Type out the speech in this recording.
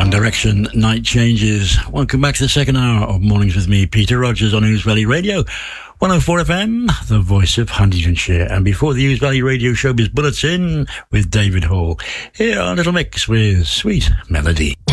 One Direction, Night Changes. Welcome back to the second hour of Mornings with me, Peter Rogers, on Ouse Valley Radio, 104 FM, the voice of Huntingdonshire. And before the Ouse Valley Radio Showbiz Bulletin with David Hall, here are a little mix with Sweet Melody.